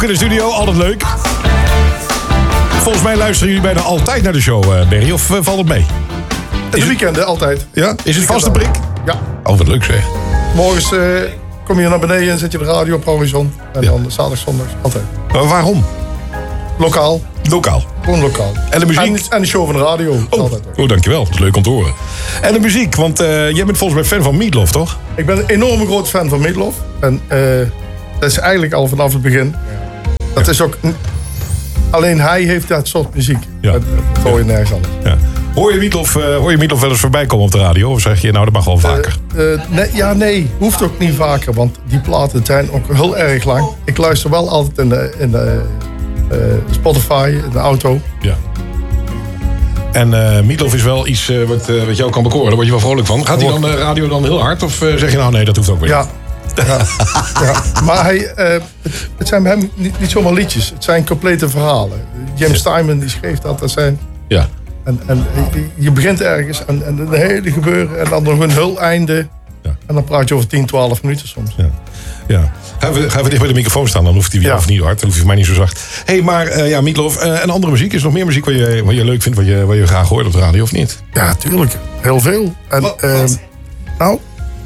in de studio, altijd leuk. Volgens mij luisteren jullie bijna altijd naar de show, Berry, of valt het mee? De weekenden altijd. Ja? Is het vaste prik? Ja. Oh, wat leuk zeg. Morgens kom je naar beneden en zet je de radio op horizon. En dan zaterdag, zondag, altijd. Maar waarom? Lokaal. Lokaal. Gewoon lokaal. En de muziek? En de show van de radio. Oh, dankjewel. Dat is leuk om te horen. En de muziek, want jij bent volgens mij fan van Meat Loaf, toch? Ik ben een enorme grote fan van Meat Loaf. En dat is eigenlijk al vanaf het begin. Dat is ook... Alleen hij heeft dat soort muziek. Ja. Dat hoor je nergens anders. Ja. Hoor je Meat Loaf wel eens voorbij komen op de radio? Of zeg je, nou, dat mag wel vaker? Nee. Hoeft ook niet vaker. Want die platen zijn ook heel erg lang. Ik luister wel altijd in de Spotify, in de auto. Ja. En Meat Loaf is wel iets wat jou kan bekoren. Daar word je wel vrolijk van. Gaat hij dan de radio dan heel hard? Of zeg je nou, nee, dat hoeft ook weer niet? Ja. Maar het zijn bij hem niet zomaar liedjes. Het zijn complete verhalen. James Steinman die schreef dat. Dat zijn... Ja. En je begint ergens en een hele gebeuren en dan nog een heel einde. Ja. En dan praat je over 10, 12 minuten soms. Ja. Ga even dicht bij de microfoon staan, dan hoeft hij weer of niet hard. Dan hoef je voor mij niet zo zacht. Hé, maar Meat Loaf, en andere muziek? Is er nog meer muziek wat je leuk vindt, wat je graag hoort op de radio of niet? Ja, tuurlijk. Heel veel. En, wat? Nou,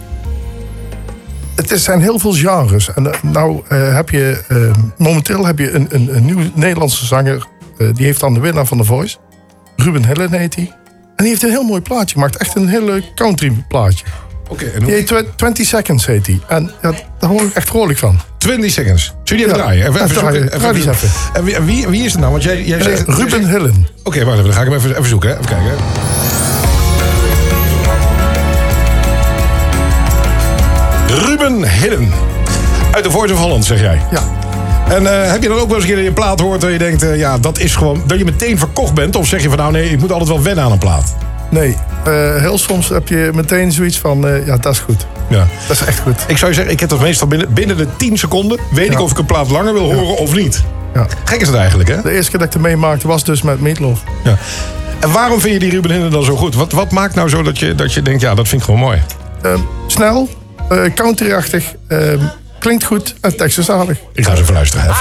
het zijn heel veel genres. En heb je momenteel heb je een nieuwe Nederlandse zanger. Die heeft dan de winnaar van The Voice. Ruben Hillen heet hij. En die heeft een heel mooi plaatje gemaakt. Echt een heel leuk country plaatje. En die heet 20 Seconds heet hij. En daar hoor ik echt vrolijk van. 20 Seconds. Zullen jullie even draaien? En wie is het nou? Want jij zegt... Ruben Hillen. Oké, wacht even. Dan ga ik hem even zoeken. Hè. Even kijken. Ruben Hillen. Uit de Voice of Holland, zeg jij? Ja. En heb je dan ook wel eens een keer in je plaat hoort dat je denkt, dat is gewoon, dat je meteen verkocht bent? Of zeg je van, nou nee, ik moet altijd wel wennen aan een plaat? Nee, heel soms heb je meteen zoiets van, dat is goed. Ja. Dat is echt goed. Ik zou je zeggen, ik heb dat meestal binnen de 10 seconden, weet ik of ik een plaat langer wil horen of niet. Ja. Gek is het eigenlijk, hè? De eerste keer dat ik het meemaakte was dus met Meat Loaf. Ja. En waarom vind je die Ruben Hillen dan zo goed? Wat maakt nou zo dat je denkt, ja, dat vind ik gewoon mooi? Snel, countryachtig, klinkt goed en tekst is aardig. Ik ga eens even luisteren. Hè.